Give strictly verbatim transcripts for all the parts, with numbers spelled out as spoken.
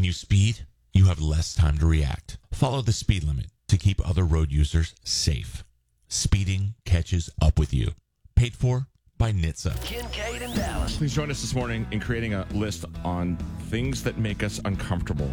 you speed, you have less time to react. Follow the speed limit to keep other road users safe. Speeding catches up with you. Paid for by N H T S A. Kincaid and Dallas. Please join us this morning in creating a list on things that make us uncomfortable.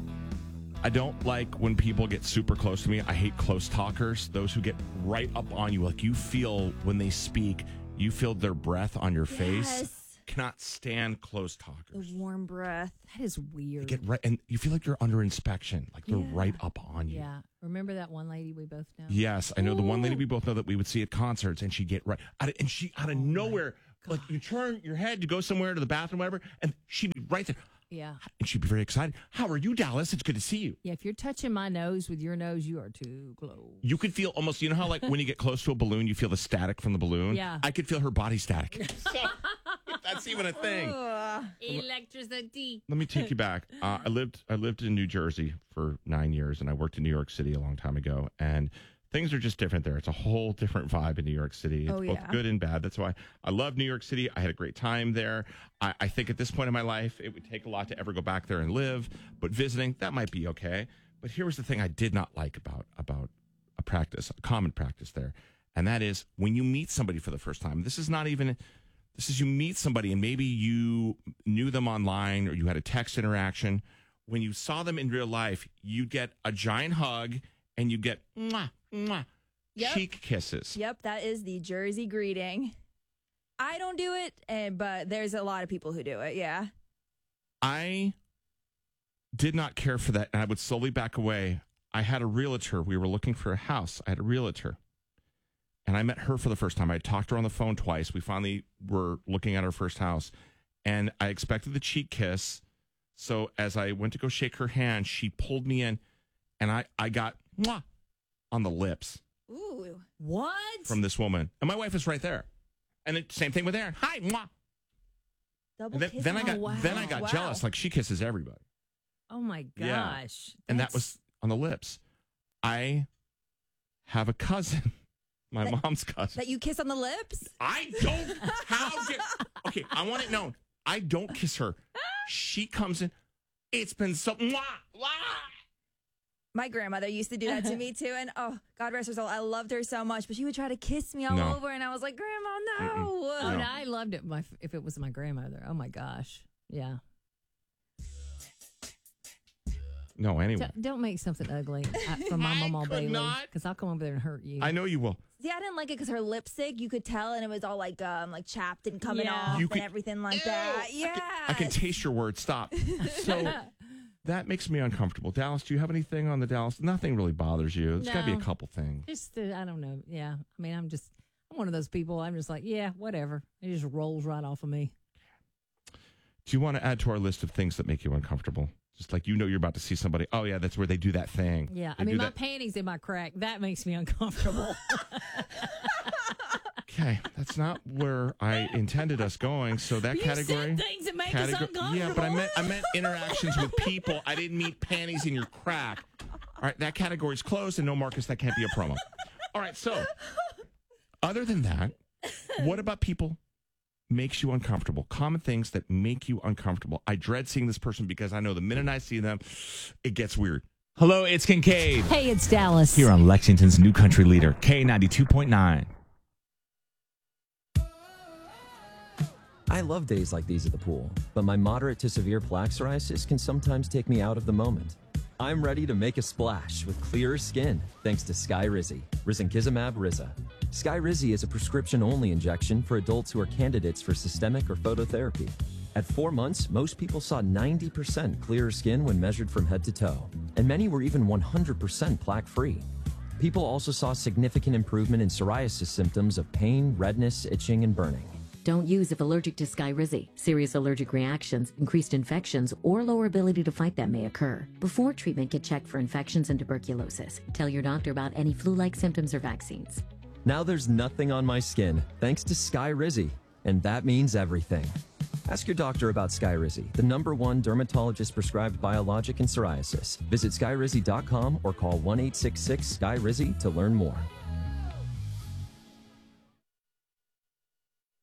I don't like when people get super close to me. I hate close talkers, those who get right up on you. Like you feel when they speak, you feel their breath on your face. Yes. Cannot stand close talkers. The warm breath. That is weird. They get right, and you feel like you're under inspection, like they're Yeah. right up on you. Yeah. Remember that one lady we both know? Yes, I know the one lady we both know that we would see at concerts, and she'd get right out of, and she out of Oh nowhere, like you turn your head to go somewhere to the bathroom, whatever, and she'd be right there. Yeah. And she'd be very excited. How are you, Dallas? It's good to see you. Yeah. If you're touching my nose with your nose, you are too close. You could feel almost, you know how like when you get close to a balloon, you feel the static from the balloon? Yeah. I could feel her body static. So, if that's even a thing. Electricity. Let me take you back. Uh, I lived I lived in New Jersey for nine years, and I worked in New York City a long time ago. And things are just different there. It's a whole different vibe in New York City. It's Oh, both yeah. good and bad. That's why I love New York City. I had a great time there. I, I think at this point in my life, it would take a lot to ever go back there and live. But visiting, that might be okay. But here was the thing I did not like about about a practice, a common practice there. And that is when you meet somebody for the first time. This is not even... This is you meet somebody and maybe you knew them online or you had a text interaction. When you saw them in real life, you get a giant hug and you get mwah, mwah, Yep. cheek kisses. Yep, that is the Jersey greeting. I don't do it, and but there's a lot of people who do it. Yeah. I did not care for that, and I would slowly back away. I had a realtor. We were looking for a house. I had a realtor. And I met her for the first time. I talked to her on the phone twice. We finally were looking at our first house. And I expected the cheek kiss. So as I went to go shake her hand, she pulled me in. And I, I got mwah, on the lips Ooh. What? from this woman. And my wife is right there. And it, same thing with Aaron. Hi, mwah. Double And then, kiss. then I Oh, got wow. then I got Wow. jealous. Like she kisses everybody. Oh my Yeah. gosh. And that That's- was on the lips. I have a cousin, my That- mom's cousin. That you kiss on the lips? I don't. How dare? Okay, I want it known. I don't kiss her. She comes in. It's been so. Mwah, mwah. My grandmother used to do that to me too, and oh, God rest her soul, I loved her so much. But she would try to kiss me all No. over, and I was like, Grandma, no. Oh, No. no, I loved it my, if it was my grandmother. Oh my gosh. Yeah. No, anyway. D- don't make something ugly uh, from my I mom all could Bailey. not. Because I'll come over there and hurt you. I know you will. See, I didn't like it because her lipstick, you could tell, and it was all like, um, like chapped and coming Yeah. off You and could- everything like Ew. that. I Yeah. can, I can taste your words. Stop. So that makes me uncomfortable. Dallas, do you have anything on the Dallas? Nothing really bothers you. There's got to be a No. couple things. Just, uh, I don't know. Yeah. I mean, I'm just, I'm one of those people. I'm just like, yeah, whatever. It just rolls right off of me. Do you want to add to our list of things that make you uncomfortable? Just like you know you're about to see somebody. Oh, yeah, that's where they do that thing. Yeah. They I mean, do my that- panties in my crack, that makes me uncomfortable. Okay, that's not where I intended us going. So that you category. said things that make Categor- us uncomfortable. yeah, but I meant I meant interactions with people. I didn't mean panties in your crack. All right, that category's closed, and no, Marcus, that can't be a promo. All right, so other than that, what about people makes you uncomfortable? Common things that make you uncomfortable. I dread seeing this person because I know the minute I see them, it gets weird. Hello, it's Kincaid. Hey, it's Dallas. Here on Lexington's new country leader, K ninety-two point nine. I love days like these at the pool, but my moderate to severe plaque psoriasis can sometimes take me out of the moment. I'm ready to make a splash with clearer skin thanks to Skyrizi, risankizumab Riza. Skyrizi is a prescription-only injection for adults who are candidates for systemic or phototherapy. At four months, most people saw ninety percent clearer skin when measured from head to toe, and many were even one hundred percent plaque-free. People also saw significant improvement in psoriasis symptoms of pain, redness, itching, and burning. Don't use if allergic to Skyrizi. Serious allergic reactions, increased infections, or lower ability to fight them may occur. Before treatment, get checked for infections and tuberculosis. Tell your doctor about any flu-like symptoms or vaccines. Now there's nothing on my skin thanks to Skyrizi, and that means everything. Ask your doctor about Skyrizi, the number one dermatologist-prescribed biologic in psoriasis. Visit skyrizi dot com or call one eight six six Skyrizi to learn more. When you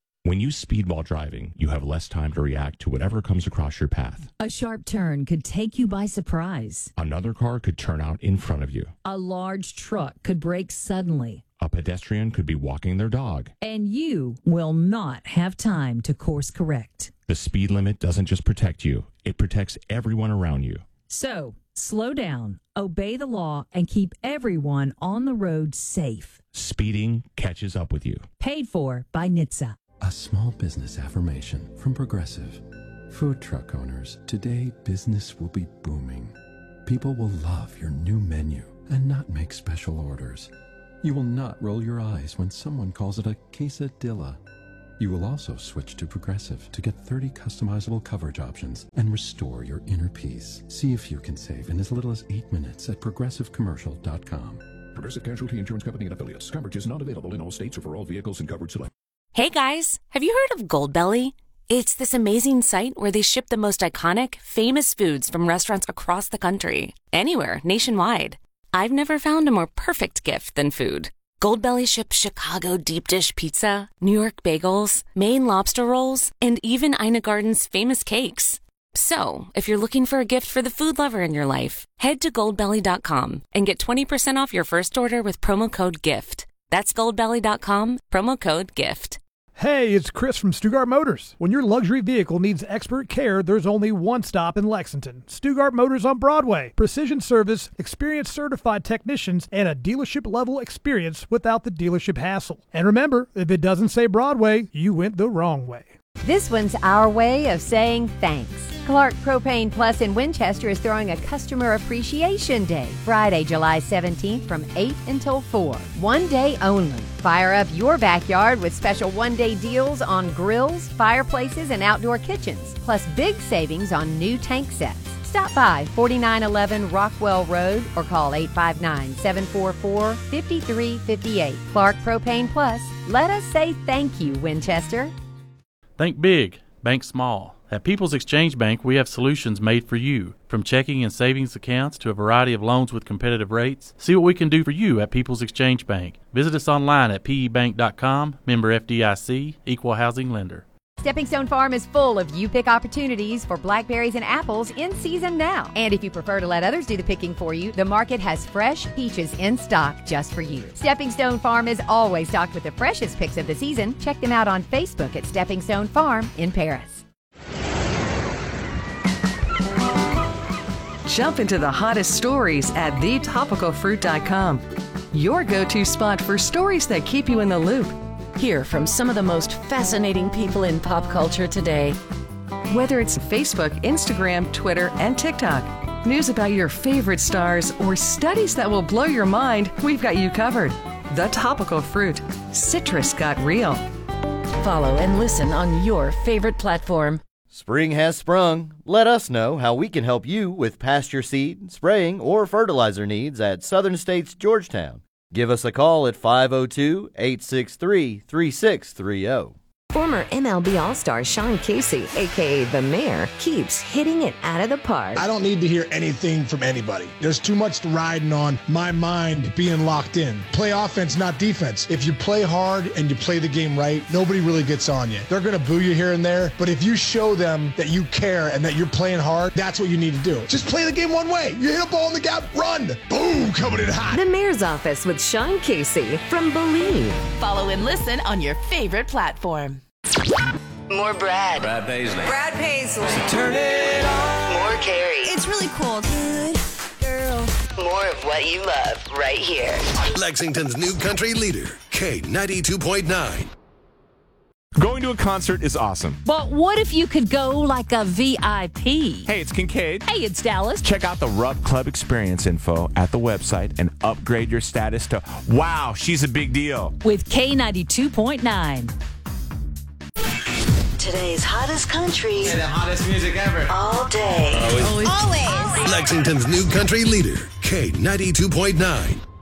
you speed while driving, you have less time to react to whatever comes across your path. A sharp turn could take you by surprise. Another car could turn out in front of you. A large truck could brake suddenly. A pedestrian could be walking their dog. And you will not have time to course correct. The speed limit doesn't just protect you, it protects everyone around you. So, slow down, obey the law, and keep everyone on the road safe. Speeding catches up with you. Paid for by N H T S A. A small business affirmation from Progressive. Food truck owners, today business will be booming. People will love your new menu and not make special orders. You will not roll your eyes when someone calls it a quesadilla. You will also switch to Progressive to get thirty customizable coverage options and restore your inner peace. See if you can save in as little as eight minutes at progressive commercial dot com. Progressive Casualty Insurance Company and Affiliates. Coverage is not available in all states or for all vehicles and coverage select. Hey guys, have you heard of Goldbelly? It's this amazing site where they ship the most iconic, famous foods from restaurants across the country. Anywhere, nationwide. I've never found a more perfect gift than food. Goldbelly ships Chicago deep dish pizza, New York bagels, Maine lobster rolls, and even Ina Garden's famous cakes. So, if you're looking for a gift for the food lover in your life, head to goldbelly dot com and get twenty percent off your first order with promo code GIFT. That's goldbelly dot com, promo code GIFT. Hey, it's Chris from Stugart Motors. When your luxury vehicle needs expert care, there's only one stop in Lexington. Stugart Motors on Broadway. Precision service, experienced certified technicians, and a dealership-level experience without the dealership hassle. And remember, if it doesn't say Broadway, you went the wrong way. This one's our way of saying thanks. Clark Propane Plus in Winchester is throwing a Customer Appreciation Day, Friday, July seventeenth from eight until four. One day only. Fire up your backyard with special one-day deals on grills, fireplaces, and outdoor kitchens, plus big savings on new tank sets. Stop by forty-nine eleven Rockwell Road or call eight five nine, seven four four, five three five eight. Clark Propane Plus. Let us say thank you, Winchester. Think big, bank small. At People's Exchange Bank, we have solutions made for you. From checking and savings accounts to a variety of loans with competitive rates. See what we can do for you at People's Exchange Bank. Visit us online at p e bank dot com, member F D I C, equal housing lender. Stepping Stone Farm is full of you-pick opportunities for blackberries and apples in season now. And if you prefer to let others do the picking for you, the market has fresh peaches in stock just for you. Stepping Stone Farm is always stocked with the freshest picks of the season. Check them out on Facebook at Stepping Stone Farm in Paris. Jump into the hottest stories at the topical fruit dot com. Your go-to spot for stories that keep you in the loop. Hear from some of the most fascinating people in pop culture today. Whether it's Facebook, Instagram, Twitter, and TikTok, news about your favorite stars, or studies that will blow your mind, we've got you covered. The Topical Fruit. Citrus got real. Follow and listen on your favorite platform. Spring has sprung. Let us know how we can help you with pasture seed, spraying, or fertilizer needs at Southern States Georgetown. Give us a call at five oh two, eight six three, three six three oh. Former M L B All-Star Sean Casey, a k a. The Mayor, keeps hitting it out of the park. I don't need to hear anything from anybody. There's too much riding on my mind being locked in. Play offense, not defense. If you play hard and you play the game right, nobody really gets on you. They're going to boo you here and there, but if you show them that you care and that you're playing hard, that's what you need to do. Just play the game one way. You hit a ball in the gap, run. Boom, coming in hot. The Mayor's Office with Sean Casey from Believe. Follow and listen on your favorite platform. More Brad. Brad Paisley. Brad Paisley. So turn it on. More Carrie. It's really cool. Good girl. More of what you love right here. Lexington's new country leader, K ninety-two point nine. Going to a concert is awesome. But what if you could go like a V I P? Hey, it's Kincaid. Hey, it's Dallas. Check out the Rupp Club experience info at the website and upgrade your status to, wow, she's a big deal. With K ninety-two point nine. Today's hottest country. Yeah, the hottest music ever. All day. Always. Always. Lexington's new country leader, K ninety-two point nine.